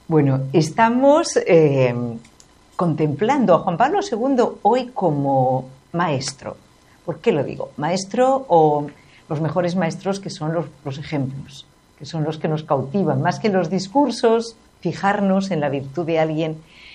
Bueno, estamos contemplando a Juan Pablo II hoy como maestro. ¿Por qué lo digo? Maestro o los mejores maestros, que son los ejemplos, que son los que nos cautivan, más que los discursos, fijarnos en la virtud de alguien